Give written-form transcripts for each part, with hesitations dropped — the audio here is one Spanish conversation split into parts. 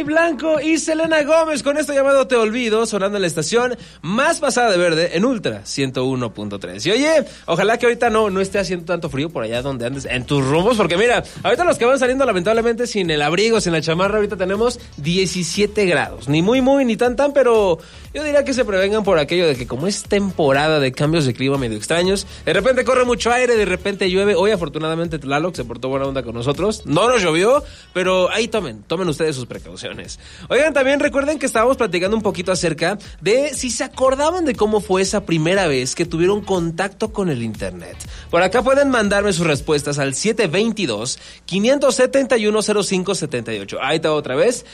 Dani Blanco y Selena Gómez con esto llamado Te Olvido, sonando en la estación más pasada de verde en Ultra 101.3. Y oye, ojalá que ahorita no esté haciendo tanto frío por allá donde andes, en tus rumbos, porque mira, ahorita los que van saliendo lamentablemente sin el abrigo, sin la chamarra, ahorita tenemos 17 grados. Ni muy, ni tan, pero yo diría que se prevengan por aquello de que como es temporada de cambios de clima medio extraños, de repente corre mucho aire, de repente llueve. Hoy afortunadamente Tlaloc se portó buena onda con nosotros. No nos llovió, pero ahí tomen ustedes sus precauciones. Oigan, también recuerden que estábamos platicando un poquito acerca de si se acordaban de cómo fue esa primera vez que tuvieron contacto con el internet. Por acá pueden mandarme sus respuestas al 722-571-0578. Ahí está otra vez,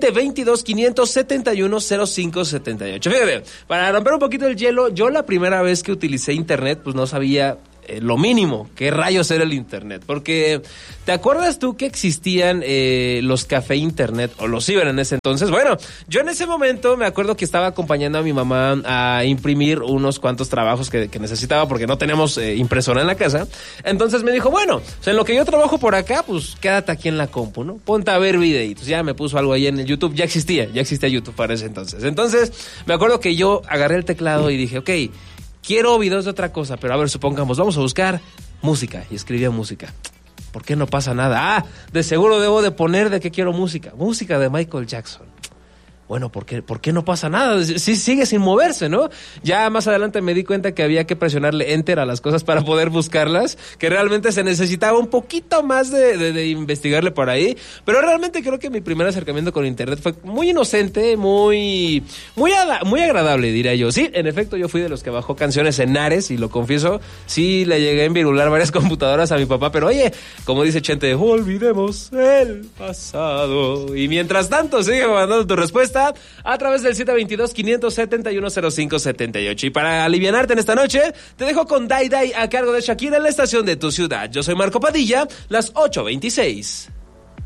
722-571-0578. Fíjate, para romper un poquito el hielo, yo la primera vez que utilicé internet, pues no sabía lo mínimo, qué rayos era el internet, porque ¿te acuerdas tú que existían los café internet o los ciber en ese entonces? Bueno, yo en ese momento me acuerdo que estaba acompañando a mi mamá a imprimir unos cuantos trabajos que necesitaba porque no teníamos impresora en la casa. Entonces me dijo, bueno, o sea, en lo que yo trabajo por acá, pues quédate aquí en la compu, ¿no? Ponte a ver videitos. Ya me puso algo ahí en el YouTube, ya existía YouTube para ese entonces. Entonces me acuerdo que yo agarré el teclado y dije, ok, quiero videos de otra cosa, pero a ver, supongamos, vamos a buscar música. Y escribía música. ¿Por qué no pasa nada? De seguro debo de poner de qué quiero música. Música de Michael Jackson. Bueno, ¿por qué no pasa nada? Sí, sigue sin moverse, ¿no? Ya más adelante me di cuenta que había que presionarle enter a las cosas para poder buscarlas, que realmente se necesitaba un poquito más de investigarle por ahí, pero realmente creo que mi primer acercamiento con internet fue muy inocente, muy agradable, diría yo. Sí, en efecto, yo fui de los que bajó canciones en Ares, y lo confieso, sí le llegué a envirular varias computadoras a mi papá, pero oye, como dice Chente, olvidemos el pasado. Y mientras tanto, sigue mandando tu respuesta a través del 722-571-0578. Y para alivianarte en esta noche, te dejo con Dai Dai a cargo de Shakira en la estación de tu ciudad. Yo soy Marco Padilla, las 8:26.